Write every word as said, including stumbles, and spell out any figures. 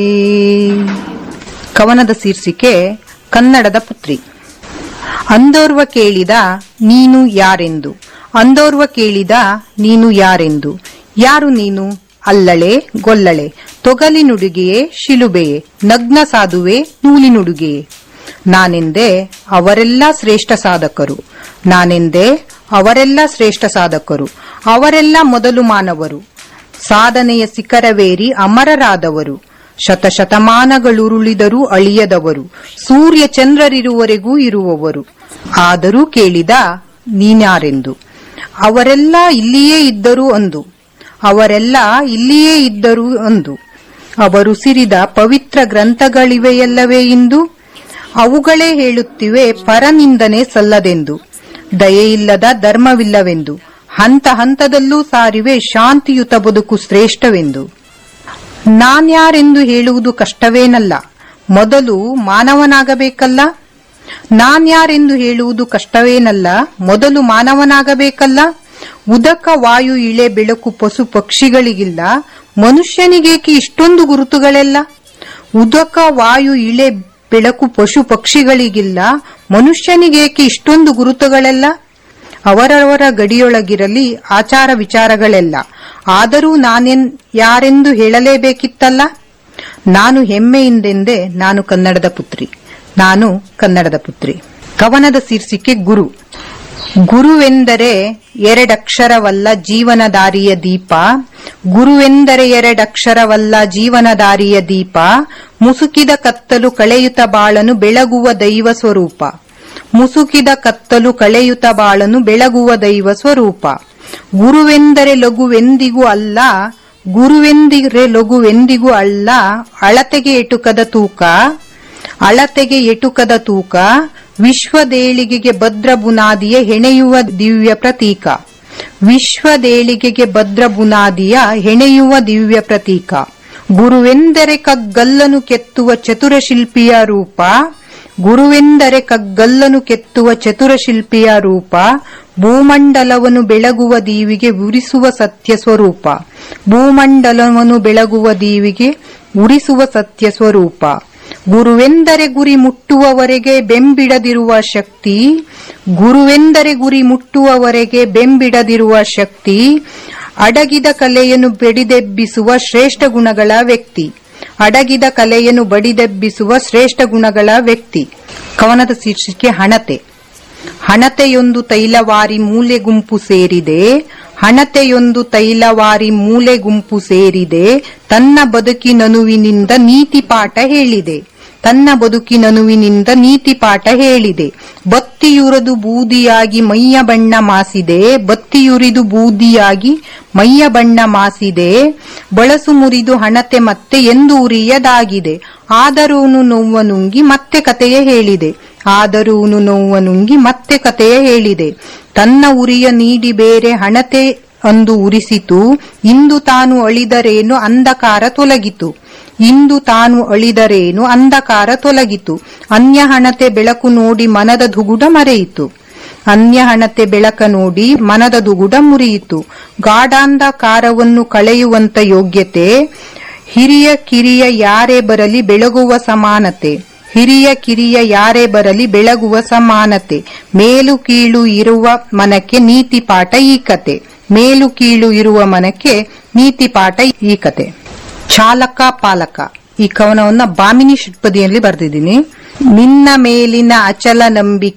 ಕವನದ ಶೀರ್ಷಿಕೆ ಕನ್ನಡದ ಪುತ್ರಿ. ಅಂದೋರ್ವ ಕೇಳಿದ ನೀನು ಯಾರೆಂದು, ಅಂದೋರ್ವ ಕೇಳಿದ ನೀನು ಯಾರೆಂದು, ಯಾರು ನೀನು? ಅಲ್ಲಳೆ ಗೊಲ್ಲಳೆ, ತೊಗಲಿನುಡುಗೆಯೇ ಶಿಲುಬೆಯೇ, ನಗ್ನ ಸಾಧುವೆ ನೂಲಿನುಡುಗೆಯೇ. ನಾನೆಂದೆ ಅವರೆಲ್ಲ ಶ್ರೇಷ್ಠ ಸಾಧಕರು, ನಾನೆಂದೆ ಅವರೆಲ್ಲ ಶ್ರೇಷ್ಠ ಸಾಧಕರು, ಅವರೆಲ್ಲ ಮೊದಲು ಮಾನವರು, ಸಾಧನೆಯ ಶಿಖರವೇರಿ ಅಮರರಾದವರು, ಶತಶತಮಾನಗಳುರುಳಿದರೂ ಅಳಿಯದವರು, ಸೂರ್ಯ ಚಂದ್ರರಿರುವವರೆಗೂ ಇರುವವರು. ಆದರೂ ಕೇಳಿದ ನೀನ್ಯಾರೆಂದು, ಅವರೆಲ್ಲ ಇಲ್ಲಿಯೇ ಇದ್ದರು ಅಂದು, ಅವರೆಲ್ಲ ಇಲ್ಲಿಯೇ ಇದ್ದರು ಅಂದು. ಅವರು ಸಿರಿದ ಪವಿತ್ರ ಗ್ರಂಥಗಳಿವೆಯಲ್ಲವೇ ಇಂದು, ಅವುಗಳೇ ಹೇಳುತ್ತಿವೆ ಪರನಿಂದನೆ ಸಲ್ಲದೆಂದು, ದಯೆಯಿಲ್ಲದ ಧರ್ಮವಿಲ್ಲವೆಂದು, ಹಂತ ಹಂತದಲ್ಲೂ ಸಾರಿವೆ ಶಾಂತಿಯುತ ಬದುಕು ಶ್ರೇಷ್ಠವೆಂದು. ನಾನ್ಯಾರೆಂದು ಹೇಳುವುದು ಕಷ್ಟವೇನಲ್ಲ, ಮೊದಲು ಮಾನವನಾಗಬೇಕಲ್ಲ. ನಾನ್ಯಾರೆಂದು ಹೇಳುವುದು ಕಷ್ಟವೇನಲ್ಲ, ಮೊದಲು ಮಾನವನಾಗಬೇಕಲ್ಲ. ಉದಕ ವಾಯು ಇಳೆ ಬೆಳಕು ಪಶು ಪಕ್ಷಿಗಳಿಗಿಲ್ಲ, ಮನುಷ್ಯನಿಗೇಕೆ ಇಷ್ಟೊಂದು ಗುರುತುಗಳೆಲ್ಲ? ಉದಕ ವಾಯು ಇಳೆ ಬೆಳಕು ಪಶು ಪಕ್ಷಿಗಳಿಗಿಲ್ಲ, ಮನುಷ್ಯನಿಗೇಕೆ ಇಷ್ಟೊಂದು ಗುರುತುಗಳೆಲ್ಲ? ಅವರವರ ಗಡಿಯೊಳಗಿರಲಿ ಆಚಾರ ವಿಚಾರಗಳೆಲ್ಲ, ಆದರೂ ನಾನೆನ್ ಯಾರೆಂದು ಹೇಳಲೇಬೇಕಿತ್ತಲ್ಲ. ನಾನು ಹೆಮ್ಮೆಯಿಂದೆಂದೆ ನಾನು ಕನ್ನಡದ ಪುತ್ರಿ, ನಾನು ಕನ್ನಡದ ಪುತ್ರಿ. ಕವನದ ಶೀರ್ಷಿಕೆ ಗುರು. ಗುರುವೆಂದರೆ ಎರಡಕ್ಷರವಲ್ಲ ಜೀವನದಾರಿಯ ದೀಪ, ಗುರುವೆಂದರೆ ಎರಡಕ್ಷರವಲ್ಲ ಜೀವನದಾರಿಯ ದೀಪ, ಮುಸುಕಿದ ಕತ್ತಲು ಕಳೆಯುತ್ತ ಬಾಳನು ಬೆಳಗುವ ದೈವ ಸ್ವರೂಪ, ಮುಸುಕಿದ ಕತ್ತಲು ಕಳೆಯುತ್ತ ಬಾಳನು ಬೆಳಗುವ ದೈವ ಸ್ವರೂಪ. ಗುರುವೆಂದರೆ ಲಘುವೆಂದಿಗೂ ಅಲ್ಲ, ಗುರುವೆಂದರೆ ಲಘುವೆಂದಿಗೂ ಅಲ್ಲ, ಅಳತೆಗೆ ಎಟುಕದ ತೂಕ, ಅಳತೆಗೆ ಎಟುಕದ ತೂಕ, ವಿಶ್ವದೇಳಿಗೆಗೆ ಭದ್ರ ಬುನಾದಿಯ ಹೆಣೆಯುವ ದಿವ್ಯ ಪ್ರತೀಕ, ವಿಶ್ವದೇಳಿಗೆಗೆ ಭದ್ರ ಬುನಾದಿಯ ಹೆಣೆಯುವ ದಿವ್ಯ ಪ್ರತೀಕ. ಗುರುವೆಂದರೆ ಕಗ್ಗಲ್ಲನು ಕೆತ್ತುವ ಚತುರ ಶಿಲ್ಪಿಯ ರೂಪ, ಗುರುವೆಂದರೆ ಕಗ್ಗಲ್ಲನು ಕೆತ್ತುವ ಚತುರ ಶಿಲ್ಪಿಯ ರೂಪ, ಭೂಮಂಡಲವನ್ನು ಬೆಳಗುವ ದೀವಿಗೆ ಉರಿಸುವ ಸತ್ಯ ಸ್ವರೂಪ, ಭೂಮಂಡಲವನ್ನು ಬೆಳಗುವ ದೀವಿಗೆ ಉರಿಸುವ ಸತ್ಯ ಸ್ವರೂಪ. ಗುರುವೆಂದರೆ ಗುರಿ ಮುಟ್ಟುವವರೆಗೆ ಬೆಂಬಿಡದಿರುವ ಶಕ್ತಿ, ಗುರುವೆಂದರೆ ಗುರಿ ಮುಟ್ಟುವವರೆಗೆ ಬೆಂಬಿಡದಿರುವ ಶಕ್ತಿ, ಅಡಗಿದ ಕಲೆಯನ್ನು ಬಡಿದೆಬ್ಬಿಸುವ ಶ್ರೇಷ್ಠ ಗುಣಗಳ ವ್ಯಕ್ತಿ, ಅಡಗಿದ ಕಲೆಯನ್ನು ಬಡಿದೆಬ್ಬಿಸುವ ಶ್ರೇಷ್ಠ ಗುಣಗಳ ವ್ಯಕ್ತಿ. ಕವನದ ಶೀರ್ಷಿಕೆ ಹಣತೆ. ಹಣತೆಯೊಂದು ತೈಲವಾರಿ ಮೂಲೆ ಗುಂಪು ಸೇರಿದೆ, ಹಣತೆಯೊಂದು ತೈಲವಾರಿ ಮೂಲೆ ಗುಂಪು ಸೇರಿದೆ, ತನ್ನ ಬದುಕಿನನುವಿನಿಂದ ನೀತಿ ಪಾಠ ಹೇಳಿದೆ, ತನ್ನ ಬದುಕಿನನುವಿನಿಂದ ನೀತಿ ಪಾಠ ಹೇಳಿದೆ. ಬತ್ತಿಯುರಿದು ಬೂದಿಯಾಗಿ ಮೈಯ ಬಣ್ಣ ಮಾಸಿದೆ, ಬತ್ತಿಯುರಿದು ಬೂದಿಯಾಗಿ ಮೈಯ ಬಣ್ಣ ಮಾಸಿದೆ, ಬಳಸು ಮುರಿದು ಹಣತೆ ಮತ್ತೆ ಎಂದು ಉರಿಯದಾಗಿದೆ, ಆದರೂನು ನೋವ ನುಂಗಿ ಮತ್ತೆ ಕತೆಯ ಹೇಳಿದೆ, ಆದರೂನು ನೋವ ನುಂಗಿ ಮತ್ತೆ ಕತೆಯ ಹೇಳಿದೆ. ತನ್ನ ಉರಿಯ ನೀಡಿ ಬೇರೆ ಹಣತೆ ಅಂದು ಉರಿಸಿತು, ಇಂದು ತಾನು ಅಳಿದರೇನು ಅಂಧಕಾರ ತೊಲಗಿತು, ಇಂದು ತಾನು ಅಳಿದರೇನು ಅಂಧಕಾರ ತೊಲಗಿತು. ಅನ್ಯ ಹಣತೆ ಬೆಳಕು ನೋಡಿ ಮನದ ದುಗುಡ ಮರೆಯಿತು, ಅನ್ಯ ಹಣತೆ ಬೆಳಕ ನೋಡಿ ಮನದ ದುಗುಡ ಮುರಿಯಿತು. ಗಾಢಾಂಧಕಾರವನ್ನು ಕಳೆಯುವಂತ ಯೋಗ್ಯತೆ, ಹಿರಿಯ ಕಿರಿಯ ಯಾರೇ ಬರಲಿ ಬೆಳಗುವ ಸಮಾನತೆ, ಹಿರಿಯ ಕಿರಿಯ ಯಾರೇ ಬರಲಿ ಬೆಳಗುವ ಸಮಾನತೆ. ಮೇಲು ಕೀಳು ಇರುವ ಮನಕ್ಕೆ ನೀತಿ ಪಾಠ ಈ ಕತೆ, ಮೇಲು ಕೀಳು ಇರುವ ಮನಕ್ಕೆ ನೀತಿ ಪಾಠ ಈ ಕತೆ. ಚಾಲಕ ಪಾಲಕ. ಈ ಕವನವನ್ನ ಬಾಮಿನಿ ಷಟ್ಪದಿಯಲ್ಲಿ ಬರೆದಿದ್ದೀನಿ. ನಿನ್ನ ಮೇಲಿನ ಅಚಲ ನಂಬಿಕೆ